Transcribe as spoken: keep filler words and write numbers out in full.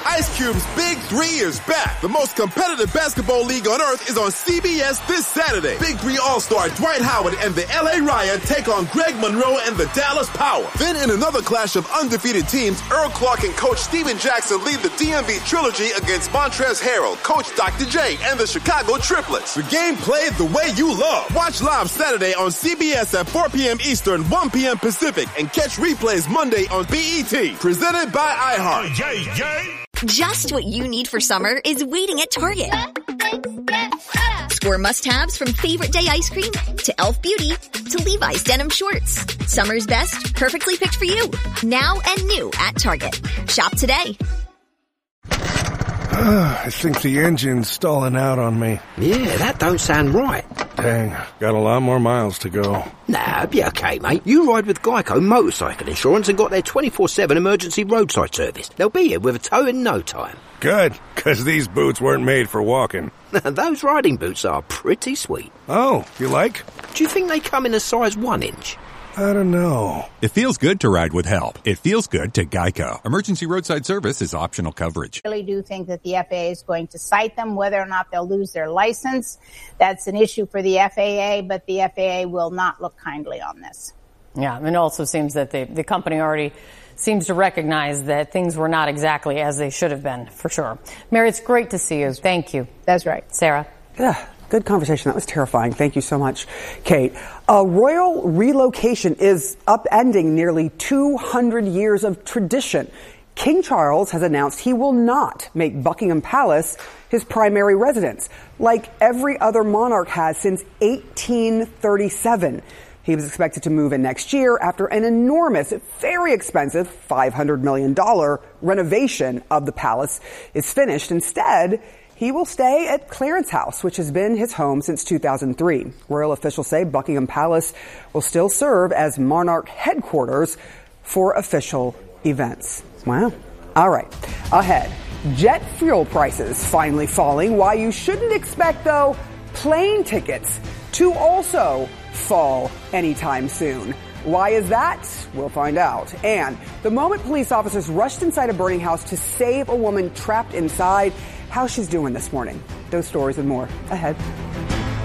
Ice Cube's Big Three is back. The most competitive basketball league on earth is on C B S this Saturday. Big Three All-Star Dwight Howard and the L A Ryan take on Greg Monroe and the Dallas Power. Then in another clash of undefeated teams, Earl Clark and Coach Steven Jackson lead the D M V Trilogy against Montrezl Harrell, Coach Doctor J, and the Chicago Triplets. The game played the way you love. Watch live Saturday on C B S at four p.m. Eastern, one p.m. Pacific, and catch replays Monday on B E T. Presented by iHeart. Yeah, yeah. Just what you need for summer is waiting at Target. Score must-haves from favorite day ice cream to e l f Beauty to Levi's denim shorts. Summer's best, perfectly picked for you. Now and new at Target. Shop today. I think the engine's stalling out on me. Yeah, that don't sound right. Dang, got a lot more miles to go. Nah, be okay, mate. You ride with Geico Motorcycle Insurance and got their twenty-four seven emergency roadside service. They'll be here with a tow in no time. Good, because these boots weren't made for walking. Those riding boots are pretty sweet. Oh, you like? Do you think they come in a size one inch? I don't know. It feels good to ride with help. It feels good to Geico. Emergency roadside service is optional coverage. I really do think that the F A A is going to cite them, whether or not they'll lose their license. That's an issue for the F A A, but the F A A will not look kindly on this. Yeah, and it also seems that the, the company already seems to recognize that things were not exactly as they should have been, for sure. Mary, it's great to see you. Thank you. That's right. Sarah? Yeah. Good conversation. That was terrifying. Thank you so much, Kate. A royal relocation is upending nearly two hundred years of tradition. King Charles has announced he will not make Buckingham Palace his primary residence, like every other monarch has since eighteen thirty-seven. He was expected to move in next year after an enormous, very expensive five hundred million dollars renovation of the palace is finished. Instead, he will stay at Clarence House, which has been his home since two thousand three. Royal officials say Buckingham Palace will still serve as monarch headquarters for official events. Wow. All right. Ahead, jet fuel prices finally falling. Why you shouldn't expect, though, plane tickets to also fall anytime soon. Why is that? We'll find out. And the moment police officers rushed inside a burning house to save a woman trapped inside, how she's doing this morning. Those stories and more ahead.